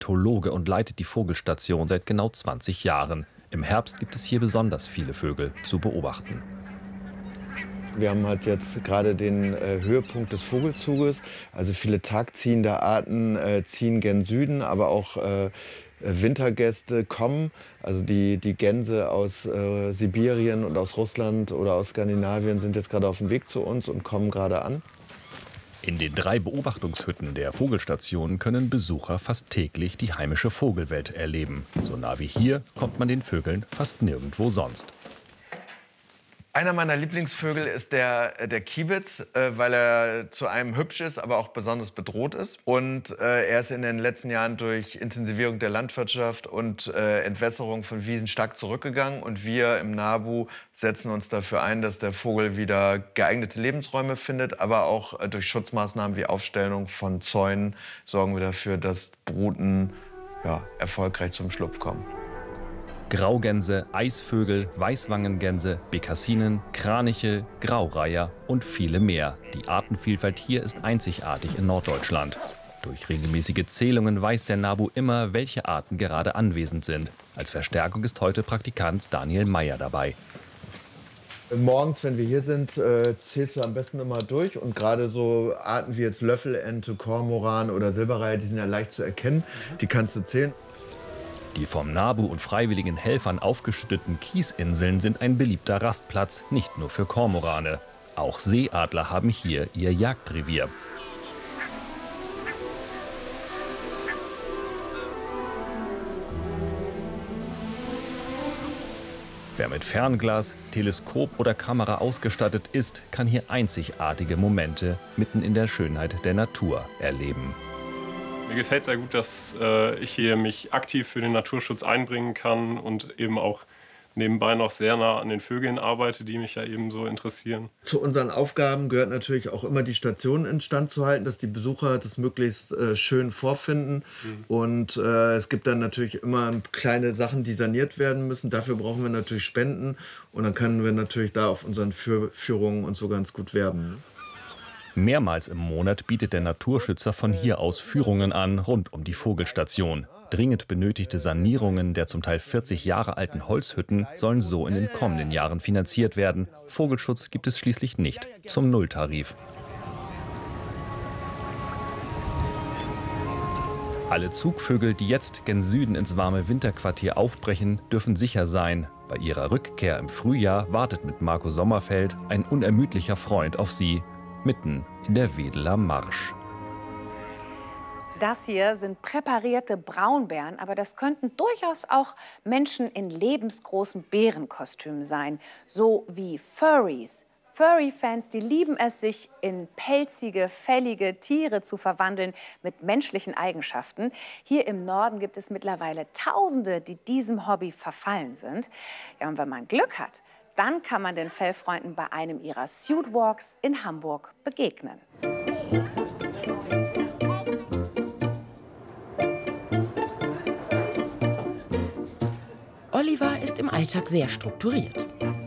Ornithologe und leitet die Vogelstation seit genau 20 Jahren. Im Herbst gibt es hier besonders viele Vögel zu beobachten. Wir haben halt jetzt gerade den Höhepunkt des Vogelzuges. Also viele tagziehende Arten ziehen gen Süden, aber auch Wintergäste kommen. Also die Gänse aus Sibirien und aus Russland oder aus Skandinavien sind jetzt gerade auf dem Weg zu uns und kommen gerade an. In den 3 Beobachtungshütten der Vogelstation können Besucher fast täglich die heimische Vogelwelt erleben. So nah wie hier kommt man den Vögeln fast nirgendwo sonst. Einer meiner Lieblingsvögel ist der Kiebitz, weil er zu einem hübsch ist, aber auch besonders bedroht ist. Und er ist in den letzten Jahren durch Intensivierung der Landwirtschaft und Entwässerung von Wiesen stark zurückgegangen. Und wir im NABU setzen uns dafür ein, dass der Vogel wieder geeignete Lebensräume findet. Aber auch durch Schutzmaßnahmen wie Aufstellung von Zäunen sorgen wir dafür, dass Bruten erfolgreich zum Schlupf kommen. Graugänse, Eisvögel, Weißwangengänse, Bekassinen, Kraniche, Graureiher und viele mehr. Die Artenvielfalt hier ist einzigartig in Norddeutschland. Durch regelmäßige Zählungen weiß der NABU immer, welche Arten gerade anwesend sind. Als Verstärkung ist heute Praktikant Daniel Meyer dabei. Morgens, wenn wir hier sind, zählst du am besten immer durch. Und gerade so Arten wie jetzt Löffelente, Kormoran oder Silberreiher, die sind ja leicht zu erkennen. Die kannst du zählen. Die vom NABU und freiwilligen Helfern aufgeschütteten Kiesinseln sind ein beliebter Rastplatz, nicht nur für Kormorane. Auch Seeadler haben hier ihr Jagdrevier. Wer mit Fernglas, Teleskop oder Kamera ausgestattet ist, kann hier einzigartige Momente mitten in der Schönheit der Natur erleben. Mir gefällt sehr gut, dass ich hier mich aktiv für den Naturschutz einbringen kann und eben auch nebenbei noch sehr nah an den Vögeln arbeite, die mich ja eben so interessieren. Zu unseren Aufgaben gehört natürlich auch immer die Station instand zu halten, dass die Besucher das möglichst schön vorfinden. Und es gibt dann natürlich immer kleine Sachen, die saniert werden müssen. Dafür brauchen wir natürlich Spenden. Und dann können wir natürlich da auf unseren Führungen und so ganz gut werben. Mehrmals im Monat bietet der Naturschützer von hier aus Führungen an rund um die Vogelstation. Dringend benötigte Sanierungen der zum Teil 40 Jahre alten Holzhütten sollen so in den kommenden Jahren finanziert werden. Vogelschutz gibt es schließlich nicht zum Nulltarif. Alle Zugvögel, die jetzt gen Süden ins warme Winterquartier aufbrechen, dürfen sicher sein. Bei ihrer Rückkehr im Frühjahr wartet mit Marco Sommerfeld ein unermüdlicher Freund auf sie, mitten in der Wedeler Marsch. Das hier sind präparierte Braunbären, aber das könnten durchaus auch Menschen in lebensgroßen Bärenkostümen sein, so wie Furries. Furry-Fans, die lieben es, sich in pelzige, fällige Tiere zu verwandeln mit menschlichen Eigenschaften. Hier im Norden gibt es mittlerweile Tausende, die diesem Hobby verfallen sind. Ja, und wenn man Glück hat, dann kann man den Fellfreunden bei einem ihrer Suitwalks in Hamburg begegnen. Oliver ist im Alltag sehr strukturiert.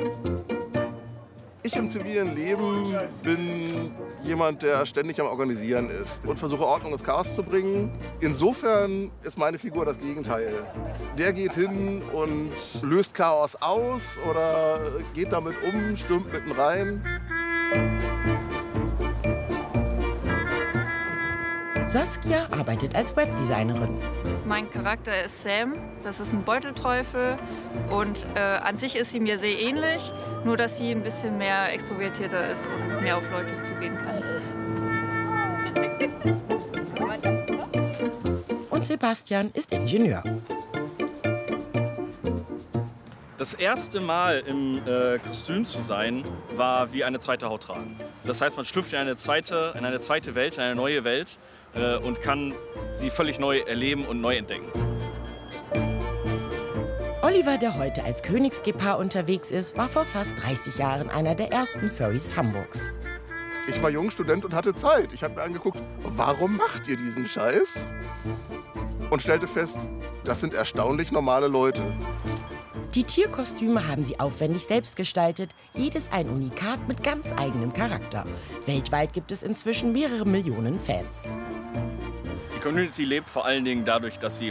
Ich im zivilen Leben bin jemand, der ständig am Organisieren ist und versuche Ordnung ins Chaos zu bringen. Insofern ist meine Figur das Gegenteil. Der geht hin und löst Chaos aus oder geht damit um, stürmt mitten rein. Saskia arbeitet als Webdesignerin. Mein Charakter ist Sam, das ist ein Beutelteufel und an sich ist sie mir sehr ähnlich, nur dass sie ein bisschen mehr extrovertierter ist und mehr auf Leute zugehen kann. Und Sebastian ist Ingenieur. Das erste Mal im Kostüm zu sein, war wie eine zweite Haut tragen. Das heißt, man schlüpft in eine zweite Welt, in eine neue Welt und kann sie völlig neu erleben und neu entdecken. Oliver, der heute als Königsgepard unterwegs ist, war vor fast 30 Jahren einer der ersten Furries Hamburgs. Ich war Jungstudent und hatte Zeit. Ich habe mir angeguckt, warum macht ihr diesen Scheiß? Und stellte fest, das sind erstaunlich normale Leute. Die Tierkostüme haben sie aufwendig selbst gestaltet, jedes ein Unikat mit ganz eigenem Charakter. Weltweit gibt es inzwischen mehrere Millionen Fans. Die Community lebt vor allen Dingen dadurch, dass sie